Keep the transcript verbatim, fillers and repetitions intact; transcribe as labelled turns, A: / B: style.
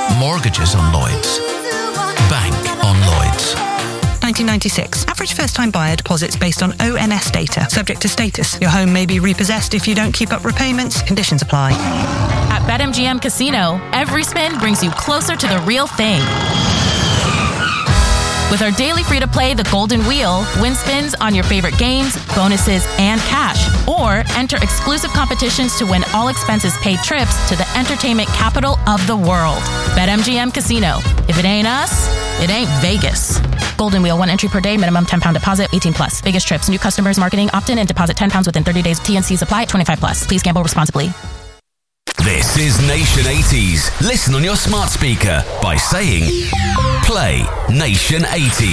A: Mortgages on Lloyds. Bank on Lloyds.
B: nineteen ninety-six. Average first-time buyer deposits based on O N S data. Subject to status. Your home may be repossessed if you don't keep up repayments. Conditions apply.
C: At BetMGM Casino, every spin brings you closer to the real thing. With our daily free-to-play The Golden Wheel, win spins on your favorite games, bonuses, and cash. Or enter exclusive competitions to win all expenses paid trips to the entertainment capital of the world. BetMGM Casino. If it ain't us, it ain't Vegas. Golden Wheel, one entry per day, minimum ten pounds deposit, eighteen plus. Vegas trips, new customers, marketing, opt-in and deposit ten pounds within thirty days. T N Cs apply, twenty-five plus. Please gamble responsibly.
D: This is Nation eighties. Listen on your smart speaker by saying, play Nation eighties.